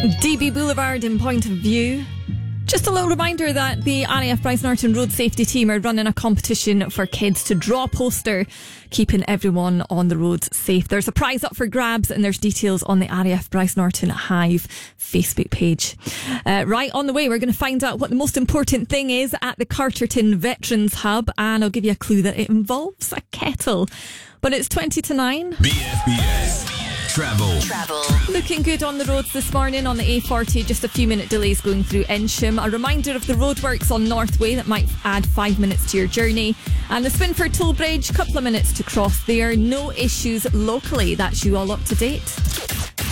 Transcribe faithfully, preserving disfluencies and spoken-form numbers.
D B Boulevard in Point of View. Just a little reminder that the R A F Bryce Norton Road Safety Team are running a competition for kids to draw a poster, keeping everyone on the roads safe. There's a prize up for grabs, and there's details on the R A F Bryce Norton Hive Facebook page. Uh, right on the way, we're going to find out what the most important thing is at the Carterton Veterans Hub, and I'll give you a clue that it involves a kettle. But it's twenty to nine. B F B S Travel. Travel. Looking good on the roads this morning on the A forty, just a few minute delays going through Ensham. A reminder of the roadworks on Northway that might add five minutes to your journey. And the Swinford Toll Bridge, couple of minutes to cross there. No issues locally. That's you all up to date.